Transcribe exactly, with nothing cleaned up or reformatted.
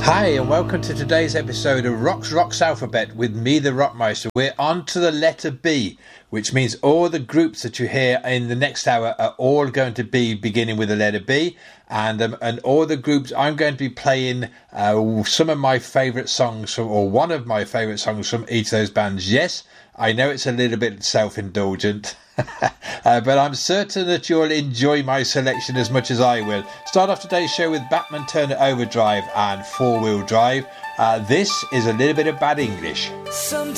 Hi and welcome to today's episode of Rock's Rocks Alphabet with me, the Rockmeister. We're on to the letter B, which means all the groups that you hear in the next hour are all going to be beginning with the letter B, and um, and all the groups I'm going to be playing uh, some of my favourite songs from, or one of my favourite songs from each of those bands. Yes, I know it's a little bit self-indulgent. uh, but I'm certain that you'll enjoy my selection as much as I will. Start off today's show with Batman Turner Overdrive and Four Wheel Drive. Uh, this is a little bit of bad English. Sometimes